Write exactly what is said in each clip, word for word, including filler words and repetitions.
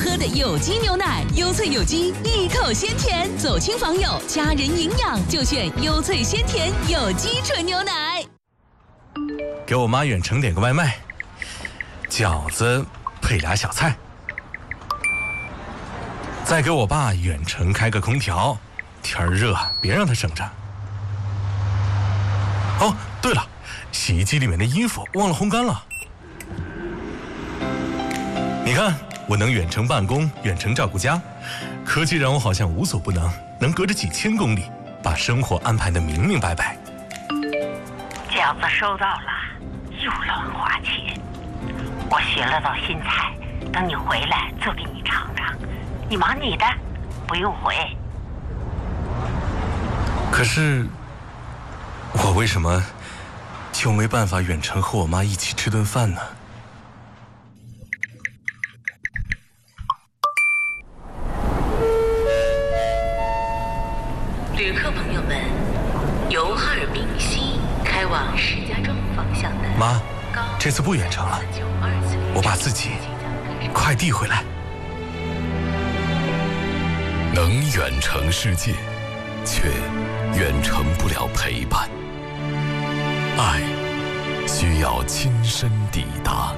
喝的有机牛奶，优萃有机，一口鲜甜，走亲访友，家人营养就选优萃鲜甜有机纯牛奶。 给我妈远程点个外卖，饺子配俩小菜。再给我爸远程开个空调，天儿热，别让他省着。哦，对了，洗衣机里面的衣服忘了烘干了。你看，我能远程办公，远程照顾家，科技让我好像无所不能，能隔着几千公里把生活安排得明明白白。 饺子收到了，又乱花钱。我学了道新菜，等你回来做给你尝尝。你忙你的，不用回。 可是，我为什么就没办法远程和我妈一起吃顿饭呢？ 旅客朋友们，由哈尔滨西开往石家庄方向的妈，这次不远程了，我把自己快递回来。 能远程世界，却远程不了陪伴。爱需要亲身抵达。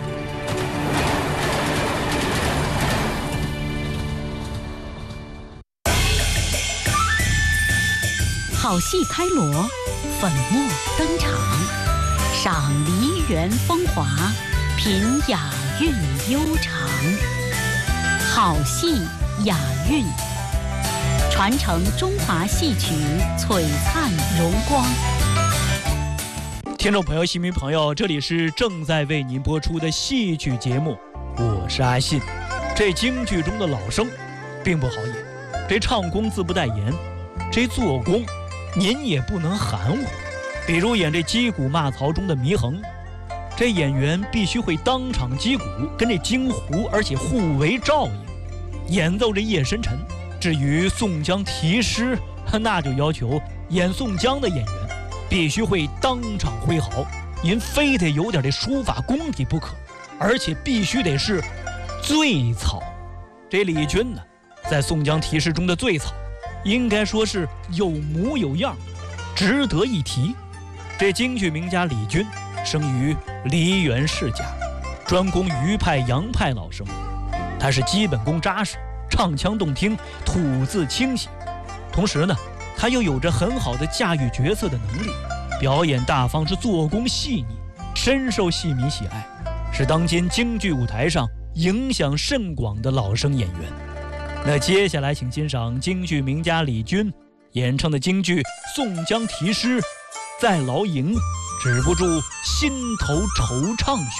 好戏开锣，粉墨登场，赏梨园风华，品雅韵悠长。好戏雅韵，传承中华戏曲璀璨荣光。 听众朋友、戏迷朋友，这里是正在为您播出的戏曲节目，我是阿信。这京剧中的老生并不好演，这唱功自不待言，这做工您也不能含糊。比如演这击鼓骂曹中的祢衡，这演员必须会当场击鼓，跟这京胡而且互为照应，演奏这夜深沉。至于宋江题诗，那就要求演宋江的演员必须会当场挥毫，您非得有点这书法功底不可，而且必须得是醉草。这李军呢，在宋江题诗中的醉草，应该说是有模有样，值得一提。这京剧名家李军生于梨园世家，专攻余派杨派老生，他是基本功扎实，唱腔动听，吐字清晰，同时呢他又有着很好的驾驭角色的能力，表演大方，是做工细腻，深受戏迷喜爱，是当今京剧舞台上影响甚广的老生演员。那接下来请欣赏京剧名家李军演唱的京剧《宋江题诗》，在牢营止不住心头惆怅。